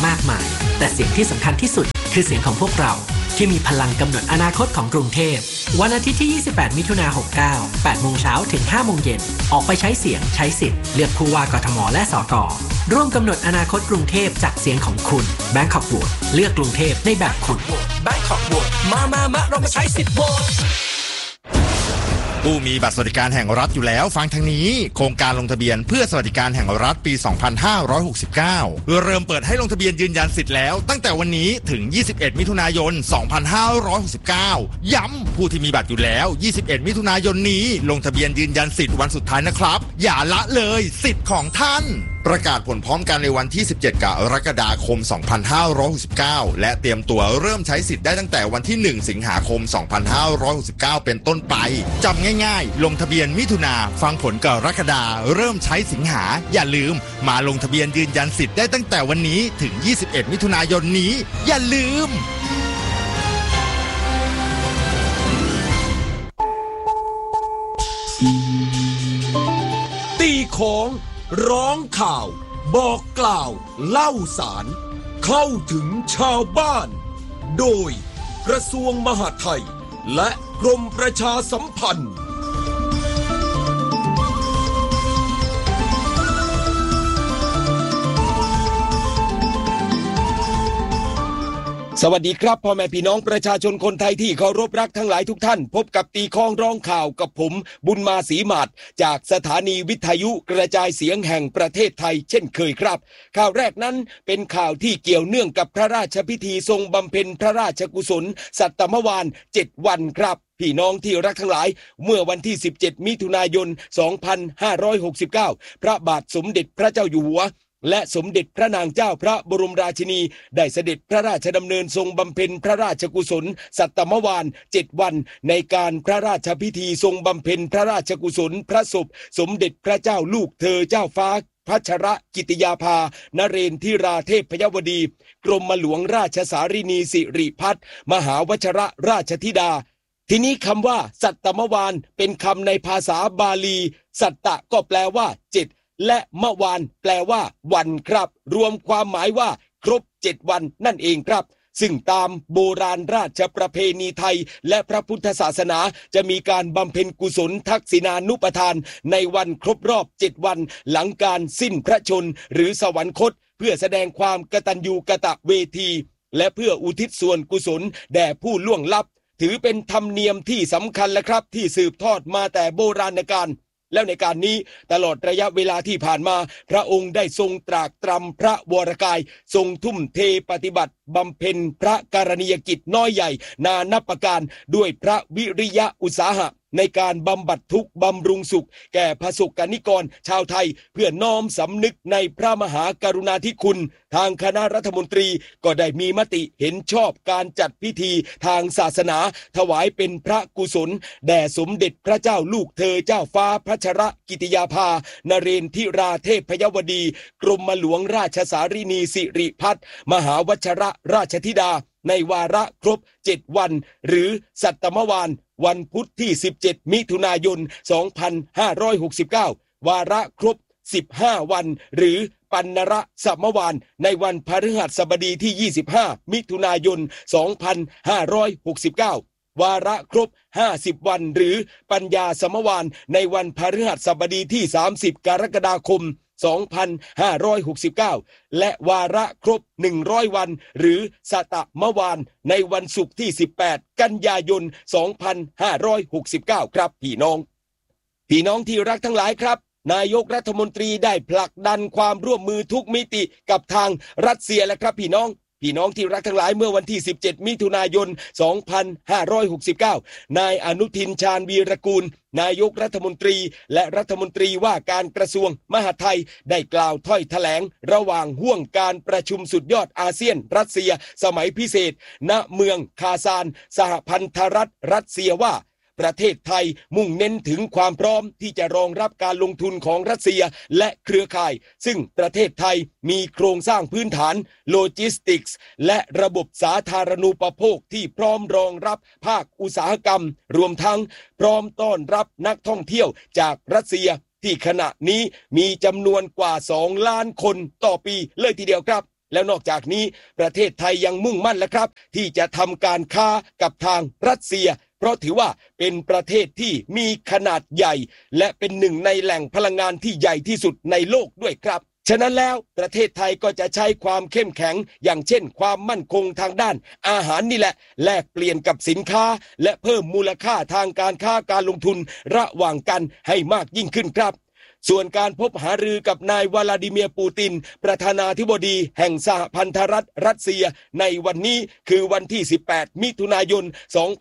มากมายแต่เสียงที่สำคัญที่สุดคือเสียงของพวกเราที่มีพลังกำหนดอนาคตของกรุงเทพวันอาทิตย์ที่28มิถุนายน69 8 โมงเช้าถึง 5 โมงเย็นออกไปใช้เสียงใช้สิทธิ์เลือกผู้ว่ากทมและสกร่วมกำหนดอนาคตกรุงเทพจากเสียงของคุณ Bangkok Vote เลือกกรุงเทพในแบบคุณ Bangkok Vote มาเรามาใช้สิทธิ์โหวตผู้มีบัตรสวัสดิการแห่งรัฐอยู่แล้วฟังทางนี้โครงการลงทะเบียนเพื่อสวัสดิการแห่งรัฐปี 2569 เริ่มเปิดให้ลงทะเบียนยืนยันสิทธิ์แล้วตั้งแต่วันนี้ถึง 21 มิถุนายน 2569 ย้ำผู้ที่มีบัตรอยู่แล้ว 21 มิถุนายนนี้ลงทะเบียนยืนยันสิทธิ์วันสุดท้ายนะครับอย่าละเลยสิทธิ์ของท่านประกาศผลพร้อมกันในวันที่ 17 กรกฎาคม 2569 และเตรียมตัวเริ่มใช้สิทธิ์ได้ตั้งแต่วันที่ 1 สิงหาคม 2569 เป็นต้นไปจำง่ายๆลงทะเบียนมิถุนาฟังผลกรกฎาเริ่มใช้สิงหาอย่าลืมมาลงทะเบียนยืนยันสิทธิ์ได้ตั้งแต่วันนี้ถึง 21 มิถุนายนนี้อย่าลืมตีของร้องข่าวบอกกล่าวเล่าสารเข้าถึงชาวบ้านโดยกระทรวงมหาดไทยและกรมประชาสัมพันธ์สวัสดีครับพ่อแม่พี่น้องประชาชนคนไทยที่เคารพรักทั้งหลายทุกท่านพบกับตีคองร้องข่าวกับผมบุญมาศรีหมาดจากสถานีวิทยุกระจายเสียงแห่งประเทศไทยเช่นเคยครับข่าวแรกนั้นเป็นข่าวที่เกี่ยวเนื่องกับพระราชพิธีทรงบำเพ็ญพระราชกุศลสัตมวาฬ7 วันครับพี่น้องที่รักทั้งหลายเมื่อวันที่17 มิถุนายน 2569 พระบาทสมเด็จพระเจ้าอยู่หัวและสมเด็จพระนางเจ้าพระบรมราชินีได้เสด็จพระราชดำเนินทรงบำเพ็ญพระราชกุศลสัตมวาฬ7 วันในการพระราชพิธีทรงบำเพ็ญพระราชกุศลพระศพสมเด็จพระเจ้าลูกเธอเจ้าฟ้าพัชรกิติยาภานเรนทิราเทพยวดีกรมหลวงราชสารินีสิริพัฒน์มหาวชรราชธิดาทีนี้คำว่าสัตมวาฬเป็นคำในภาษาบาลีสัตตะก็แปลว่า7และมวานแปลว่าวันครับรวมความหมายว่าครบ7 วันนั่นเองครับซึ่งตามโบราณราชประเพณีไทยและพระพุทธศาสนาจะมีการบำเพ็ญกุศลทักษิณานุปทานในวันครบรอบ7 วันหลังการสิ้นพระชนหรือสวรรคตเพื่อแสดงความกตัญญูกตเวทีและเพื่ออุทิศส่วนกุศลแด่ผู้ล่วงลับถือเป็นธรรมเนียมที่สำคัญและครับที่สืบทอดมาแต่โบราณกาลแล้วในการนี้ตลอดระยะเวลาที่ผ่านมาพระองค์ได้ทรงตรากตรำพระวรกายทรงทุ่มเทปฏิบัติบำเพ็ญพระกรณียกิจน้อยใหญ่นานับประการด้วยพระวิริยะอุตสาหะในการบำบัดทุกข์บำรุงสุขแก่ประสบกนิกรชาวไทยเพื่อน้อมสำนึกในพระมหากรุณาธิคุณทางคณะรัฐมนตรีก็ได้มีมติเห็นชอบการจัดพิธีทางศาสนาถวายเป็นพระกุศลแด่สมเด็จพระเจ้าลูกเธอเจ้าฟ้าพัชรกิติยาภานเรนทิราเทพยวดีกรมหลวงราชสารินีสิริพัฒน์มหาวชรราชธิดาในวาระครบ7 วันหรือสัตมวาฬวันพุธที่17 มิถุนายน 2569 วาระครบ15 วันหรือปัณณรสมวาฬในวันพฤหัสบดีที่25 มิถุนายน 2569 วาระครบ50 วันหรือปัญญาสมวาฬในวันพฤหัสบดีที่30 กรกฎาคม 2569 และวาระครบ100 วันหรือสัตมวาฬในวันศุกร์ที่18 กันยายน 2569 ครับพี่น้องที่รักทั้งหลายครับนายกรัฐมนตรีได้ผลักดันความร่วมมือทุกมิติกับทางรัสเซียและครับพี่น้องที่รักทั้งหลายเมื่อวันที่17 มิถุนายน 2569 นายอนุทินชาญวีรกูลนายกรัฐมนตรีและรัฐมนตรีว่าการกระทรวงมหาดไทยได้กล่าวถ้อยแถลงระหว่างห่วงการประชุมสุดยอดอาเซียนรัสเซียสมัยพิเศษณเมืองคาซานสหพันธรัฐรัสเซียว่าประเทศไทยมุ่งเน้นถึงความพร้อมที่จะรองรับการลงทุนของรัสเซียและเครือข่ายซึ่งประเทศไทยมีโครงสร้างพื้นฐานโลจิสติกส์และระบบสาธารณูปโภคที่พร้อมรองรับภาคอุตสาหกรรมรวมทั้งพร้อมต้อนรับนักท่องเที่ยวจากรัสเซียที่ขณะนี้มีจำนวนกว่า2 ล้านคนต่อปีเลยทีเดียวครับแล้วนอกจากนี้ประเทศไทยยังมุ่งมั่นและครับที่จะทำการค้ากับทางรัสเซียเพราะถือว่าเป็นประเทศที่มีขนาดใหญ่และเป็นหนึ่งในแหล่งพลังงานที่ใหญ่ที่สุดในโลกด้วยครับฉะนั้นแล้วประเทศไทยก็จะใช้ความเข้มแข็งอย่างเช่นความมั่นคงทางด้านอาหารนี่แหละแลกเปลี่ยนกับสินค้าและเพิ่มมูลค่าทางการค้าการลงทุนระหว่างกันให้มากยิ่งขึ้นครับส่วนการพบหารือกับนายวลาดิเมียร์ปูตินประธานาธิบดีแห่งสหพันธรัฐรัสเซียในวันนี้คือวันที่18มิถุนายน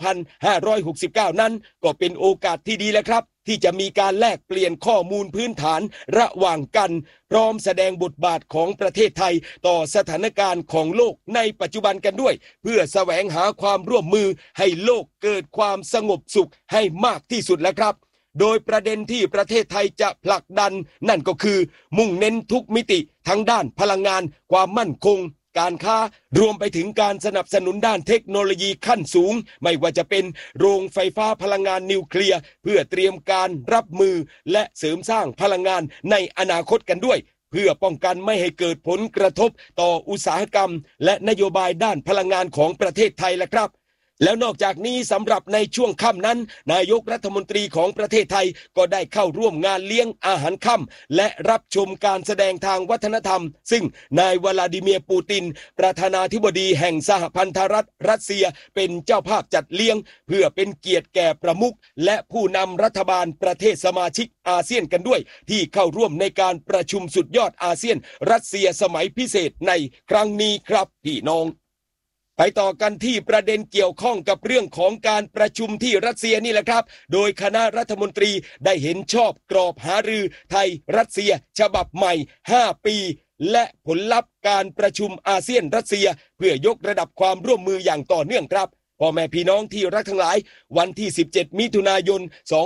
2569นั้นก็เป็นโอกาสที่ดีแล้วครับที่จะมีการแลกเปลี่ยนข้อมูลพื้นฐานระหว่างกันพร้อมแสดงบทบาทของประเทศไทยต่อสถานการณ์ของโลกในปัจจุบันกันด้วยเพื่อแสวงหาความร่วมมือให้โลกเกิดความสงบสุขให้มากที่สุดแล้วครับโดยประเด็นที่ประเทศไทยจะผลักดันนั่นก็คือมุ่งเน้นทุกมิติทั้งด้านพลังงานความมั่นคงการค้ารวมไปถึงการสนับสนุนด้านเทคโนโลยีขั้นสูงไม่ว่าจะเป็นโรงไฟฟ้าพลังงานนิวเคลียร์เพื่อเตรียมการรับมือและเสริมสร้างพลังงานในอนาคตกันด้วยเพื่อป้องกันไม่ให้เกิดผลกระทบต่ออุตสาหกรรมและนโยบายด้านพลังงานของประเทศไทยละครับแล้วนอกจากนี้สำหรับในช่วงค่ำนั้นนายกรัฐมนตรีของประเทศไทยก็ได้เข้าร่วมงานเลี้ยงอาหารค่ำและรับชมการแสดงทางวัฒนธรรมซึ่งนายวลาดิเมียร์ปูตินประธานาธิบดีแห่งสหพันธรัฐรัสเซียเป็นเจ้าภาพจัดเลี้ยงเพื่อเป็นเกียรติแก่ประมุขและผู้นำรัฐบาลประเทศสมาชิกอาเซียนกันด้วยที่เข้าร่วมในการประชุมสุดยอดอาเซียนรัสเซียสมัยพิเศษในครั้งนี้ครับพี่น้องไปต่อกันที่ประเด็นเกี่ยวข้องกับเรื่องของการประชุมที่รัสเซียนี่แหละครับโดยคณะรัฐมนตรีได้เห็นชอบกรอบหารือไทยรัสเซียฉบับใหม่5ปีและผลลัพธ์การประชุมอาเซียนรัสเซียเพื่อยกระดับความร่วมมืออย่างต่อเนื่องครับพ่อแม่พี่น้องที่รักทั้งหลายวันที่17มิถุนายน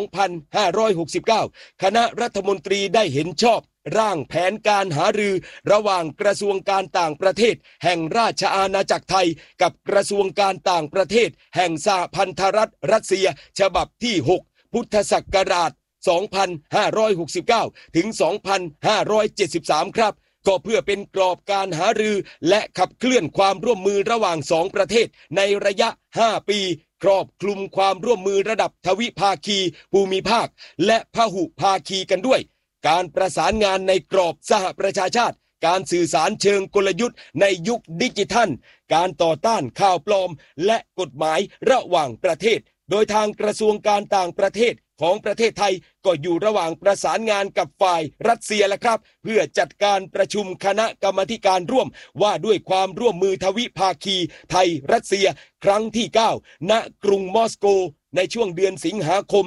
2569คณะรัฐมนตรีได้เห็นชอบร่างแผนการหารือระหว่างกระทรวงการต่างประเทศแห่งราชอาณาจักรไทยกับกระทรวงการต่างประเทศแห่งสหพันธรัฐรัสเซียฉบับที่6พุทธศักราช2569ถึง2573ครับก็เพื่อเป็นกรอบการหารือและขับเคลื่อนความร่วมมือระหว่าง2ประเทศในระยะ5ปีครอบคลุมความร่วมมือระดับทวิภาคีภูมิภาคและพหุภาคีกันด้วยการประสานงานในกรอบสหประชาชาติการสื่อสารเชิงกลยุทธ์ในยุคดิจิทัลการต่อต้านข่าวปลอมและกฎหมายระหว่างประเทศโดยทางกระทรวงการต่างประเทศของประเทศไทยก็อยู่ระหว่างประสานงานกับฝ่ายรัสเซียแล้วครับเพื่อจัดการประชุมคณะกรรมาธิการร่วมว่าด้วยความร่วมมือทวิภาคีไทยรัสเซียครั้งที่9ณกรุงมอสโกในช่วงเดือนสิงหาคม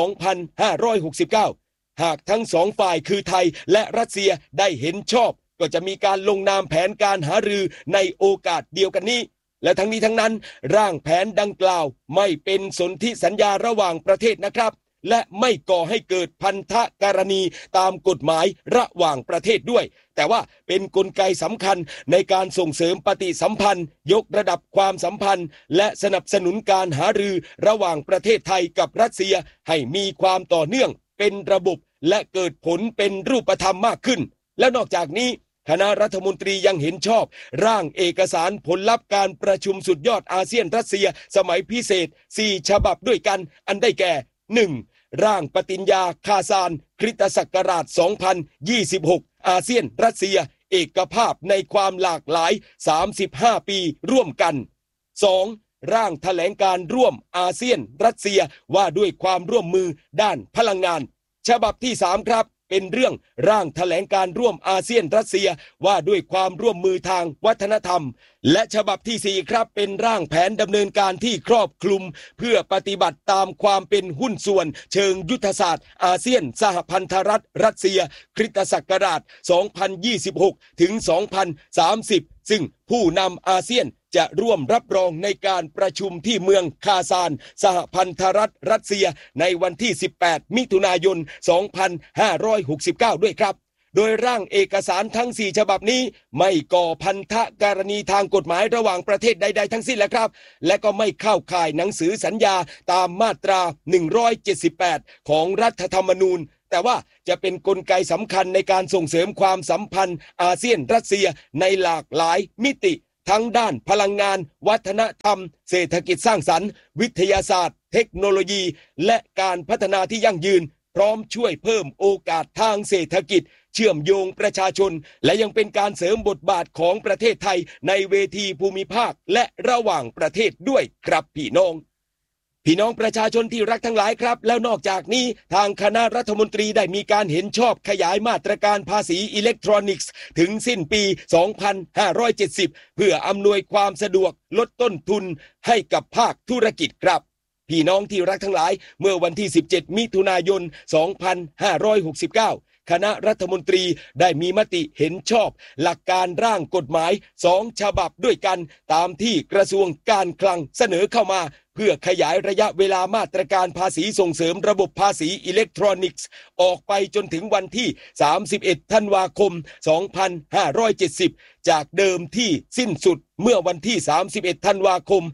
2569หากทั้ง2ฝ่ายคือไทยและรัสเซียได้เห็นชอบก็จะมีการลงนามแผนการหารือในโอกาสเดียวกันนี้และทั้งนี้ทั้งนั้นร่างแผนดังกล่าวไม่เป็นสนธิสัญญาระหว่างประเทศนะครับและไม่ก่อให้เกิดพันธกรณีตามกฎหมายระหว่างประเทศด้วยแต่ว่าเป็นกลไกสำคัญในการส่งเสริมปฏิสัมพันธ์ยกระดับความสัมพันธ์และสนับสนุนการหารือระหว่างประเทศไทยกับรัสเซียให้มีความต่อเนื่องเป็นระบบและเกิดผลเป็นรูปธรรมมากขึ้นและนอกจากนี้คณะรัฐมนตรียังเห็นชอบร่างเอกสารผลลัพธ์การประชุมสุดยอดอาเซียนรัสเซียสมัยพิเศษ4ฉบับด้วยกันอันได้แก่ 1. ร่างปฏิญญาคาซานคริสตศักราช2026อาเซียนรัสเซียเอกภาพในความหลากหลาย35ปีร่วมกัน 2. ร่างแถลงการร่วมอาเซียนรัสเซียว่าด้วยความร่วมมือด้านพลังงานฉบับที่3ครับเป็นเรื่องร่างแถลงการร่วมอาเซียนรัสเซียว่าด้วยความร่วมมือทางวัฒนธรรมและฉบับที่4ครับเป็นร่างแผนดำเนินการที่ครอบคลุมเพื่อปฏิบัติตามความเป็นหุ้นส่วนเชิงยุทธศาสตร์อาเซียนสหพันธรัฐรัสเซียคริสตศักราช2026ถึง2030ซึ่งผู้นำอาเซียนจะร่วมรับรองในการประชุมที่เมืองคาซานสหพันธรัฐรัสเซียในวันที่18มิถุนายน2569ด้วยครับโดยร่างเอกสารทั้ง4ฉบับนี้ไม่ก่อพันธกรณีทางกฎหมายระหว่างประเทศใดๆทั้งสิ้นแล้วครับและก็ไม่เข้าข่ายหนังสือสัญญาตามมาตรา178ของรัฐธรรมนูญแต่ว่าจะเป็นกลไกสำคัญในการส่งเสริมความสัมพันธ์อาเซียนรัสเซียในหลากหลายมิติทั้งด้านพลังงานวัฒนธรรมเศรษฐกิจสร้างสรรค์วิทยาศาสตร์เทคโนโลยีและการพัฒนาที่ยั่งยืนพร้อมช่วยเพิ่มโอกาสทางเศรษฐกิจเชื่อมโยงประชาชนและยังเป็นการเสริมบทบาทของประเทศไทยในเวทีภูมิภาคและระหว่างประเทศด้วยครับพี่น้องประชาชนที่รักทั้งหลายครับแล้วนอกจากนี้ทางคณะรัฐมนตรีได้มีการเห็นชอบขยายมาตรการภาษีอิเล็กทรอนิกส์ถึงสิ้นปี 2570 เพื่ออำนวยความสะดวกลดต้นทุนให้กับภาคธุรกิจครับพี่น้องที่รักทั้งหลายเมื่อวันที่ 17 มิถุนายน 2569 คณะรัฐมนตรีได้มีมติเห็นชอบหลักการร่างกฎหมาย2 ฉบับด้วยกันตามที่กระทรวงการคลังเสนอเข้ามาเพื่อขยายระยะเวลามาตรการภาษีส่งเสริมระบบภาษีอิเล็กทรอนิกส์ออกไปจนถึงวันที่ 31 ธันวาคม 2570 จากเดิมที่สิ้นสุดเมื่อวันที่ 31 ธันวาคม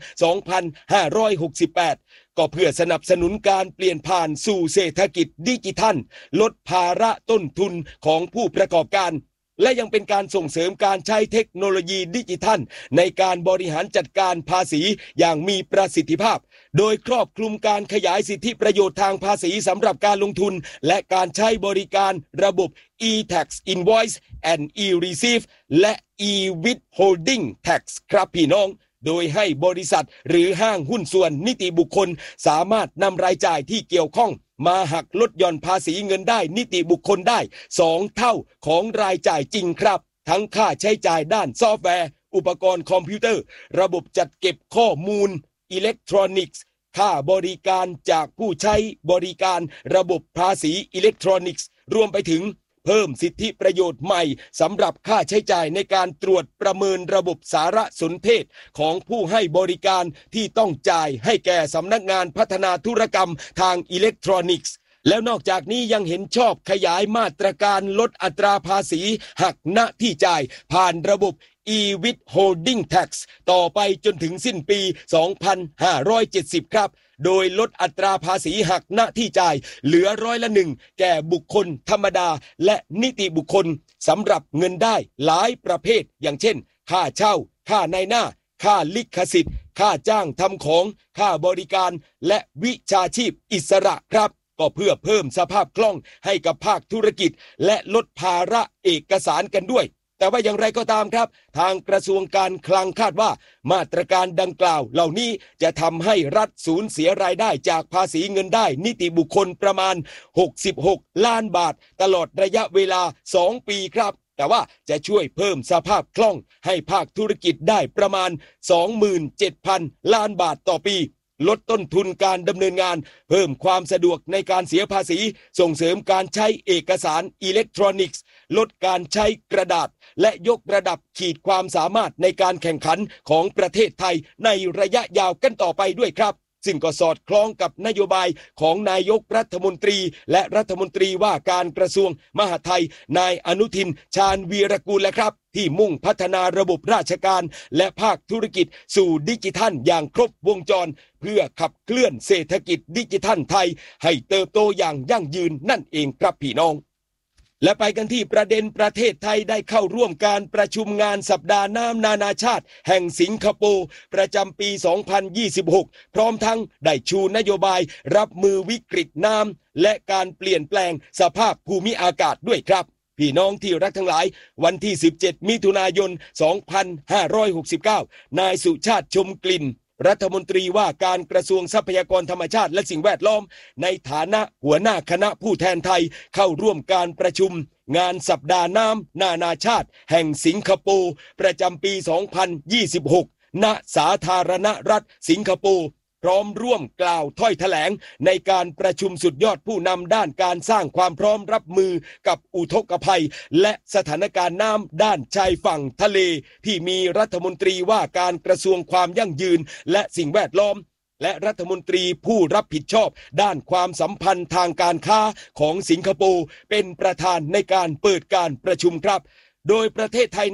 2568 ก็เพื่อสนับสนุนการเปลี่ยนผ่านสู่เศรษฐกิจดิจิทัลลดภาระต้นทุนของผู้ประกอบการและยังเป็นการส่งเสริมการใช้เทคโนโลยีดิจิทัลในการบริหารจัดการภาษีอย่างมีประสิทธิภาพโดยครอบคลุมการขยายสิทธิประโยชน์ทางภาษีสำหรับการลงทุนและการใช้บริการระบบ e-tax invoice and e-receive และ e-withholding tax ครับพี่น้องโดยให้บริษัทหรือห้างหุ้นส่วนนิติบุคคลสามารถนำรายจ่ายที่เกี่ยวข้องมาหักลดหย่อนภาษีเงินได้นิติบุคคลได้2 เท่าของรายจ่ายจริงครับทั้งค่าใช้จ่ายด้านซอฟต์แวร์อุปกรณ์คอมพิวเตอร์ระบบจัดเก็บข้อมูลอิเล็กทรอนิกส์ค่าบริการจากผู้ใช้บริการระบบภาษีอิเล็กทรอนิกส์รวมไปถึงเพิ่มสิทธิประโยชน์ใหม่สำหรับค่าใช้จ่ายในการตรวจประเมินระบบสารสนเทศของผู้ให้บริการที่ต้องจ่ายให้แก่สำนักงานพัฒนาธุรกรรมทางอิเล็กทรอนิกส์แล้วนอกจากนี้ยังเห็นชอบขยายมาตรการลดอัตราภาษีหักณที่จ่ายผ่านระบบ e-withholding tax ต่อไปจนถึงสิ้นปี 2570 ครับโดยลดอัตราภาษีหักณที่จ่ายเหลือ1%แก่บุคคลธรรมดาและนิติบุคคลสำหรับเงินได้หลายประเภทอย่างเช่นค่าเช่าค่านายหน้าค่าลิขสิทธิ์ค่าจ้างทำของค่าบริการและวิชาชีพอิสระครับก็เพื่อเพิ่มสภาพคล่องให้กับภาคธุรกิจและลดภาระเอกสารกันด้วยแต่ว่าอย่างไรก็ตามครับทางกระทรวงการคลังคาดว่ามาตรการดังกล่าวเหล่านี้จะทำให้รัฐสูญเสียรายได้จากภาษีเงินได้นิติบุคคลประมาณ66 ล้านบาทตลอดระยะเวลา2 ปีครับแต่ว่าจะช่วยเพิ่มสภาพคล่องให้ภาคธุรกิจได้ประมาณ 27,000 ล้านบาทต่อปีลดต้นทุนการดำเนินงานเพิ่มความสะดวกในการเสียภาษีส่งเสริมการใช้เอกสารอิเล็กทรอนิกส์ลดการใช้กระดาษและยกระดับขีดความสามารถในการแข่งขันของประเทศไทยในระยะยาวกันต่อไปด้วยครับซึ่งก็สอดคล้องกับนโยบายของนายกรัฐมนตรีและรัฐมนตรีว่าการกระทรวงมหาดไทยนายอนุทินชาญวีรกูลและครับที่มุ่งพัฒนาระบบราชการและภาคธุรกิจสู่ดิจิทัลอย่างครบวงจรเพื่อขับเคลื่อนเศรษฐกิจดิจิทัลไทยให้เติบโตอย่างยั่งยืนนั่นเองครับพี่น้องและไปกันที่ประเด็นประเทศไทยได้เข้าร่วมการประชุมงานสัปดาห์น้ำนานาชาติแห่งสิงคโปร์ประจำปี 2026 พร้อมทั้งได้ชูนโยบายรับมือวิกฤตน้ำและการเปลี่ยนแปลงสภาพภูมิอากาศด้วยครับพี่น้องที่รักทั้งหลายวันที่ 17 มิถุนายน 2569 นายสุชาติชมกลิ่นรัฐมนตรีว่าการกระทรวงทรัพยากรธรรมชาติและสิ่งแวดล้อมในฐานะหัวหน้าคณะผู้แทนไทยเข้าร่วมการประชุมงานสัปดาห์น้ำนานาชาติแห่งสิงคโปร์ประจำปี 2026 ณ สาธารณรัฐสิงคโปร์พร้อมร่วมกล่าวถ้อยแถลงในการประชุมสุดยอดผู้นำด้านการสร้างความพร้อมรับมือกับอุทกภัยและสถานการณ์น้ำด้านชายฝั่งทะเลที่มีรัฐมนตรีว่าการกระทรวงความยั่งยืนและสิ่งแวดล้อมและรัฐมนตรีผู้รับผิดชอบด้านความสัมพันธ์ทางการค้าของสิงคโปร์เป็นประธานในการเปิดการประชุมครับโดยประเทศไทยนั้น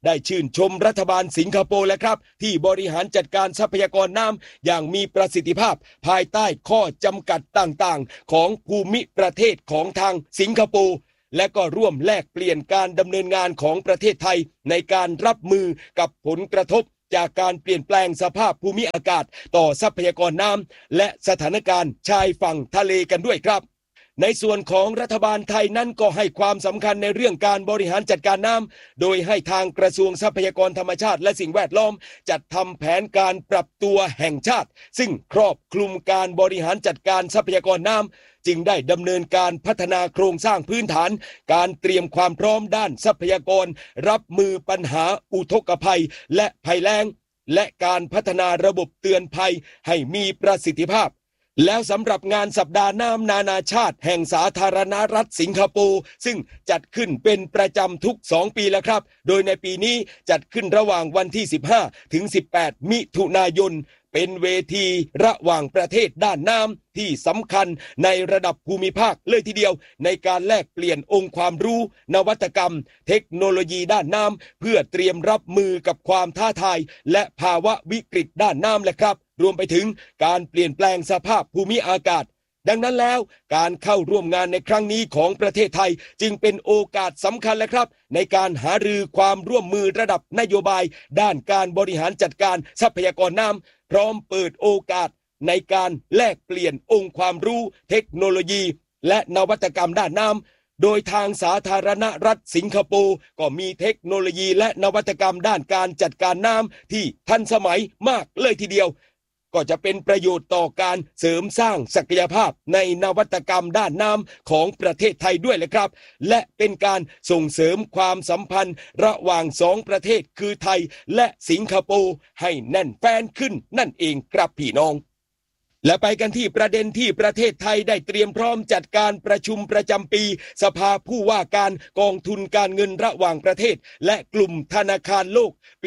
ได้ชื่นชมรัฐบาลสิงคโปร์แล้วครับที่บริหารจัดการทรัพยากรน้ำอย่างมีประสิทธิภาพภายใต้ข้อจำกัดต่างๆของภูมิประเทศของทางสิงคโปร์และก็ร่วมแลกเปลี่ยนการดำเนินงานของประเทศไทยในการรับมือกับผลกระทบจากการเปลี่ยนแปลงสภาพภูมิอากาศต่อทรัพยากรน้ำและสถานการณ์ชายฝั่งทะเลกันด้วยครับในส่วนของรัฐบาลไทยนั้นก็ให้ความสำคัญในเรื่องการบริหารจัดการน้ำโดยให้ทางกระทรวงทรัพยากรธรรมชาติและสิ่งแวดล้อมจัดทำแผนการปรับตัวแห่งชาติซึ่งครอบคลุมการบริหารจัดการทรัพยากรน้ำจึงได้ดำเนินการพัฒนาโครงสร้างพื้นฐานการเตรียมความพร้อมด้านทรัพยากรรับมือปัญหาอุทกภัยและภัยแล้งและการพัฒนาระบบเตือนภัยให้มีประสิทธิภาพแล้วสำหรับงานสัปดาห์น้ำนานาชาติแห่งสาธารณรัฐสิงคโปร์ซึ่งจัดขึ้นเป็นประจำทุก2 ปีแล้วครับโดยในปีนี้จัดขึ้นระหว่างวันที่15 ถึง 18 มิถุนายนเป็นเวทีระหว่างประเทศด้านน้ำที่สำคัญในระดับภูมิภาคเลยทีเดียวในการแลกเปลี่ยนองค์ความรู้นวัตกรรมเทคโนโลยีด้านน้ำเพื่อเตรียมรับมือกับความท้าทายและภาวะวิกฤตด้านน้ำแหละครับรวมไปถึงการเปลี่ยนแปลงสภาพภูมิอากาศดังนั้นแล้วการเข้าร่วมงานในครั้งนี้ของประเทศไทยจึงเป็นโอกาสสำคัญและครับในการหารือความร่วมมือระดับนโยบายด้านการบริหารจัดการทรัพยากรน้ำพร้อมเปิดโอกาสในการแลกเปลี่ยนองค์ความรู้เทคโนโลยีและนวัตกรรมด้านน้ำโดยทางสาธารณรัฐสิงคโปร์ก็มีเทคโนโลยีและนวัตกรรมด้านการจัดการน้ำที่ทันสมัยมากเลยทีเดียวก็จะเป็นประโยชน์ต่อการเสริมสร้างศักยภาพในนวัตกรรมด้านน้ำของประเทศไทยด้วยเลยครับและเป็นการส่งเสริมความสัมพันธ์ระหว่าง2 ประเทศคือไทยและสิงคโปร์ให้แน่นแฟ้นขึ้นนั่นเองครับพี่น้องและไปกันที่ประเด็นที่ประเทศไทยได้เตรียมพร้อมจัดการประชุมประจำปีสภาผู้ว่าการกองทุนการเงินระหว่างประเทศและกลุ่มธนาคารโลกปี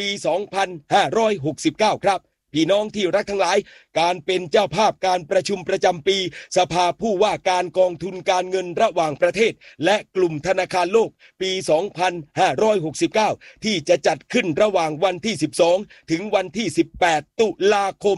2569 ครับพี่น้องที่รักทั้งหลายการเป็นเจ้าภาพการประชุมประจำปีสภาผู้ว่าการกองทุนการเงินระหว่างประเทศและกลุ่มธนาคารโลกปี 2569 ที่จะจัดขึ้นระหว่างวันที่ 12 ถึงวันที่ 18 ตุลาคม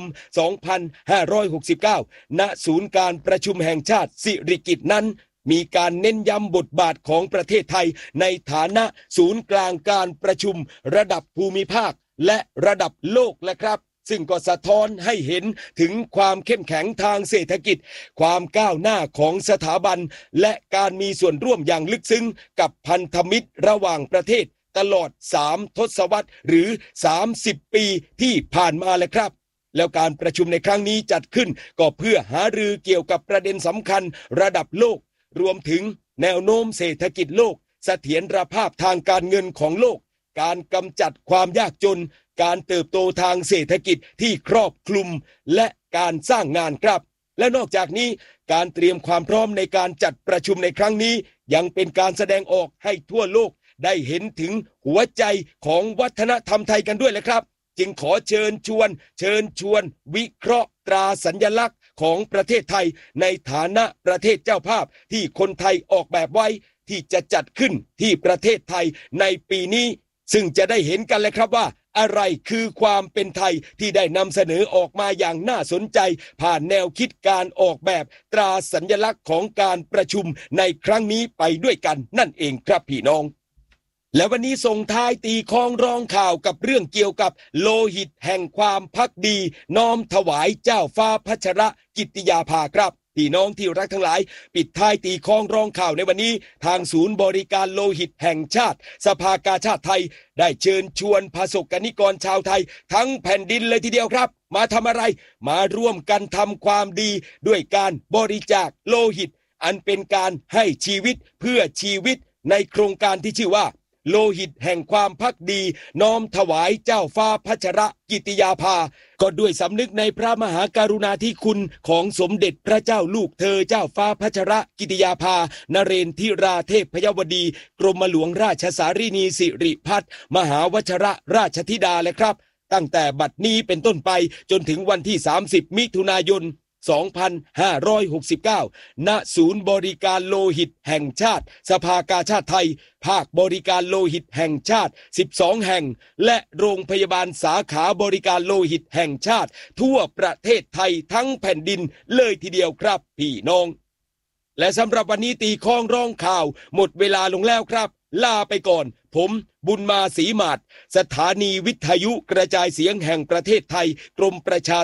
2569 ณ ศูนย์การประชุมแห่งชาติสิริกิติ์นั้นมีการเน้นย้ำบทบาทของประเทศไทยในฐานะศูนย์กลางการประชุมระดับภูมิภาคและระดับโลกและครับซึ่งก็สะท้อนให้เห็นถึงความเข้มแข็งทางเศรษฐกิจความก้าวหน้าของสถาบันและการมีส่วนร่วมอย่างลึกซึ้งกับพันธมิตรระหว่างประเทศตลอด3 ทศวรรษหรือ30 ปีที่ผ่านมาเลยครับแล้วการประชุมในครั้งนี้จัดขึ้นก็เพื่อหารือเกี่ยวกับประเด็นสำคัญระดับโลกรวมถึงแนวโน้มเศรษฐกิจโลกเสถียรภาพทางการเงินของโลกการกำจัดความยากจนการเติบโตทางเศรษฐกิจที่ครอบคลุมและการสร้างงานครับและนอกจากนี้การเตรียมความพร้อมในการจัดประชุมในครั้งนี้ยังเป็นการแสดงออกให้ทั่วโลกได้เห็นถึงหัวใจของวัฒนธรรมไทยกันด้วยแหละครับจึงขอเชิญชวนวิเคราะห์ตราสัญลักษณ์ของประเทศไทยในฐานะประเทศเจ้าภาพที่คนไทยออกแบบไว้ที่จะจัดขึ้นที่ประเทศไทยในปีนี้ซึ่งจะได้เห็นกันเลยครับว่าอะไรคือความเป็นไทยที่ได้นำเสนอออกมาอย่างน่าสนใจผ่านแนวคิดการออกแบบตราสัญลักษณ์ของการประชุมในครั้งนี้ไปด้วยกันนั่นเองครับพี่น้องและวันนี้ส่งท้ายตีคล้องร้องข่าวกับเรื่องเกี่ยวกับโลหิตแห่งความภักดีน้อมถวายเจ้าฟ้าพัชรกิติยาภาครับพี่น้องที่รักทั้งหลายปิดท้ายตีคล้องร้องข่าวในวันนี้ทางศูนย์บริการโลหิตแห่งชาติสภากาชาดไทยได้เชิญชวนประสบกนิกรชาวไทยทั้งแผ่นดินเลยทีเดียวครับมาทำอะไรมาร่วมกันทำความดีด้วยการบริจาคโลหิตอันเป็นการให้ชีวิตเพื่อชีวิตในโครงการที่ชื่อว่าโลหิตแห่งความภักดีน้อมถวายเจ้าฟ้าพัชรกิติยาภาก็ด้วยสำนึกในพระมหากรุณาธิคุณของสมเด็จพระเจ้าลูกเธอเจ้าฟ้าพัชรกิติยาภานเรนทิราเทพยวดีกรมหลวงราชสารีนีสิริพัฒน์มหาวชรราชธิดาเลยครับตั้งแต่บัดนี้เป็นต้นไปจนถึงวันที่30 มิถุนายน 2569 ณ ศูนย์บริการโลหิตแห่งชาติสภากาชาดไทยภาคบริการโลหิตแห่งชาติ12แห่งและโรงพยาบาลสาขาบริการโลหิตแห่งชาติทั่วประเทศไทยทั้งแผ่นดินเลยทีเดียวครับพี่น้องและสำหรับวันนี้ตีข้องร้องข่าวหมดเวลาลงแล้วครับลาไปก่อนผมบุญมาศรีมาศสถานีวิทยุกระจายเสียงแห่งประเทศไทยกรมประชา